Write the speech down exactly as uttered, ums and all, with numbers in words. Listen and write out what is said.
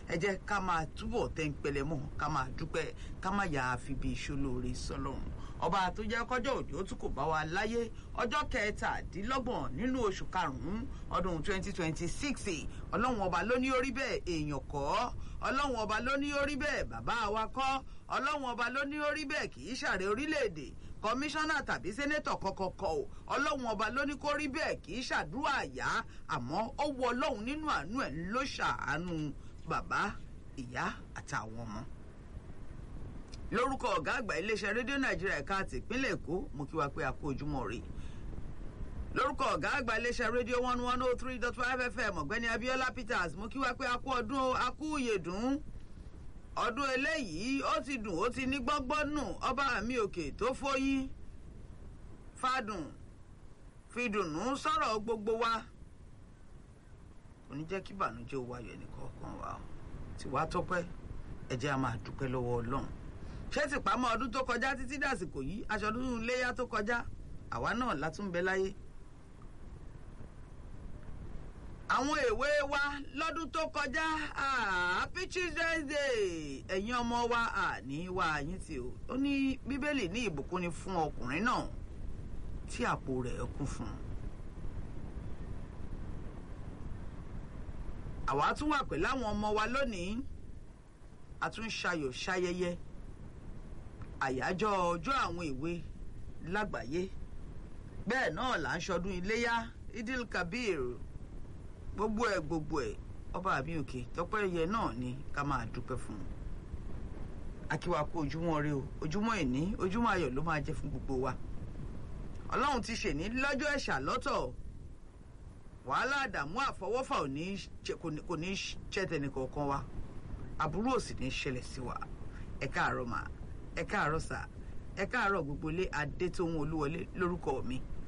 ẹ jẹ́ ká máa túbọ̀ tẹ́ńpẹ́lẹ́ mọ́ ká máa dúpẹ́ ká má yà á fi bí ìṣolóore sọ́lọ́run ọba tó jẹ́ kọjọ́ òde ó tún kò bá wa láyé ọjọ́ kẹtàdínlọ́gbọ̀n nínú oṣù karùn-ún ọdún twenty twenty six ọlọ́run ọba ló ní orí bẹ́ẹ̀ èèyàn kọ́ ọlọ́run ọba ló ní orí bẹ́ẹ̀ bàbá wa kọ́ ọlọ́run ọba ló ní orí bẹ́ẹ̀ kì í ṣàrẹ orílẹ̀-èdè kọmíṣánná tàbí sẹ́nẹ́tọ̀ kọ̀kọ̀kọ̀ o ọlọ́run ọba ló ní kó rí bẹ́ẹ̀ kì í ṣàdúrà àyà àmọ́ ó wọ ọlọ́run nínú àánú ẹ̀ ló ṣàánú bàbá ìyá àtàwọn ọmọ. lórúkọ ọ̀gá àgbà iléeṣẹ́ rédíò nàìjíríà ẹ̀ka tìpínlẹ̀ èkó mo kí wa pé a kú ojúmọ́ rè lórúkọ ọ̀gá àgbà iléeṣẹ́ rédíò one one oh three dot five fm ọ̀gbẹ́ni abiola peters mo kí wa pé a kú ọdún a kú ìyèdún ọdún eléyìí ó ti dùn ó ti ní gbọ́ngbọ́n nù ọba mi òkè tó fóyín fàdùn fìdùnnú sọ̀rọ̀ gbogbo wa kò ní jẹ́ kí ìbànújẹ́ owó ayọ̀ ẹnìkọ̀ọ̀kan wa tí wàá tọ́pẹ́ ẹ jẹ́ a máa dúpẹ́ lọ́wọ́ ọlọ́run ṣé ti pamọ́ ọdún tó kọjá títí dàsìkò yìí aṣọ ọdún iléyà tó kọjá àwa náà látún bẹ láyé àwọn èwe wa lọ́dún tó kọjá happy children's day ẹ̀yin ọmọ wa àní wa yín tí o ó ní bíbélì ní ìbùkún ni fún ọkùnrin náà tí àpò rẹ̀ kún fún un. àwa tún wà pẹ̀lú àwọn ọmọ wa lónìí a tún ṣayọ̀ ṣayẹyẹ àyájọ́ ọjọ́ àwọn èwe lágbàáyé bẹ́ẹ̀ náà là ń ṣọdún iléyá idil kabir gbogbo ẹ̀ gbogbo ẹ̀ ọba àbí òkè tọ́pẹ́ yẹ náà ni ká máa dúpẹ́ fún un. akíwa kú ojúmọ́ rẹ o ojúmọ́ ìní ojúmọ́ ayọ̀ ló máa jẹ́ fún gbogbo wa ọlọ́run ti ṣèní lọ́jọ́ ẹ̀ṣà lọ́tọ̀ wàhálà àdàmú àfọwọ́fà kò ní ṣẹ́tẹ̀ nìkọ̀ọ̀kan wa àbúrò sì ní ṣẹlẹ̀ sí wa ẹ káàárọ̀ mà ẹ káàárọ̀ sà ẹ káàárọ̀ gbogbo ilé adétóhun olúwọlé lórúkọ mi